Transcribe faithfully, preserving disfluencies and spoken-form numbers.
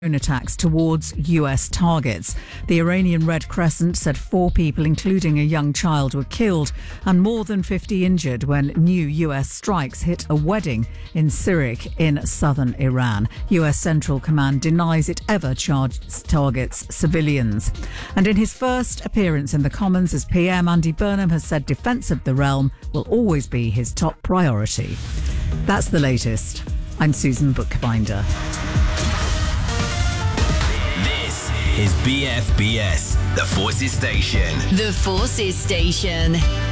attacks towards U S targets. The Iranian Red Crescent said four people, including a young child, were killed and more than fifty injured when new U S strikes hit a wedding in Sirik in southern Iran. U S Central Command denies it ever charged targets civilians. And in his first appearance in the Commons as P M, Andy Burnham has said defence of the realm will always be his top priority. That's the latest. I'm Susan Bookbinder. Is B F B S, the Forces Station. The Forces Station.